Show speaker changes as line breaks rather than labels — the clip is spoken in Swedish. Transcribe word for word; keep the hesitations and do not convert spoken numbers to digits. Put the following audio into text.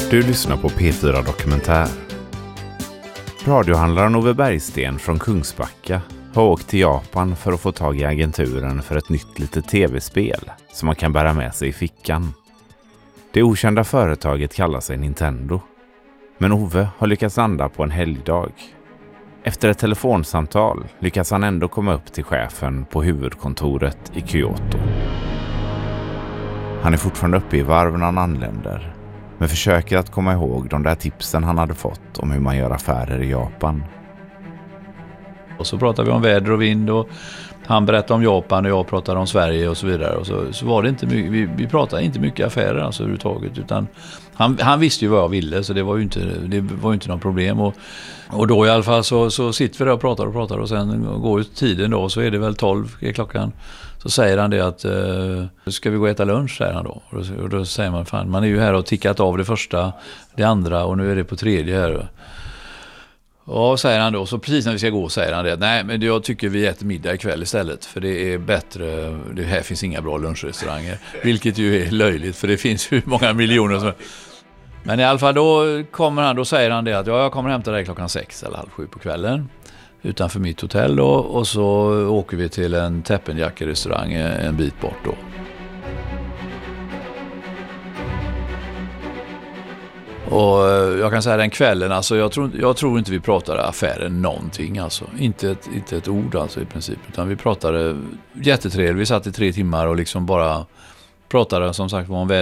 Du lyssnar på P fyra Dokumentär. Radiohandlaren Ove Bergsten från Kungsbacka har åkt till Japan för att få tag i agenturen för ett nytt litet tv-spel som man kan bära med sig i fickan. Det okända företaget kallar sig Nintendo. Men Ove har lyckats landa på en helgdag. Efter ett telefonsamtal lyckas han ändå komma upp till chefen på huvudkontoret i Kyoto. Han är fortfarande uppe i varv när han anländer, men försöker att komma ihåg de där tipsen han hade fått om hur man gör affärer i Japan.
Och så pratade vi om väder och vind och han berättade om Japan och jag pratade om Sverige och så vidare. Och så, så var det inte mycket, vi, vi pratade inte mycket affärer alltså överhuvudtaget, utan han, han visste ju vad jag ville, så det var ju inte, det var ju inte något problem. Och, och då i alla fall så, så sitter vi där och pratar och pratar och sen går ut tiden då, så är det väl tolv är klockan. Så säger han det att uh, ska vi gå och äta lunch, säger han då. Och då, och då säger man, fan, man är ju här och tickat av det första, det andra och nu är det på tredje här. Ja, säger han då. Så precis när vi ska gå säger han det. Nej, men jag tycker vi äter middag ikväll istället. För det är bättre. Det här finns inga bra lunchrestauranger. Vilket ju är löjligt. För det finns ju många miljoner som... Men i alla fall då kommer han. Då säger han det att ja, jag kommer hämta dig klockan sex eller halv sju på kvällen. Utanför mitt hotell då. Och så åker vi till en Teppanyaki-restaurang en bit bort då. Och jag kan säga den kvällen, alltså jag tror, jag tror inte vi pratade affären någonting, alltså. Inte ett, inte ett ord alltså i princip, utan vi pratade jättetrevligt. Vi satt i tre timmar och liksom bara pratade som sagt om väder.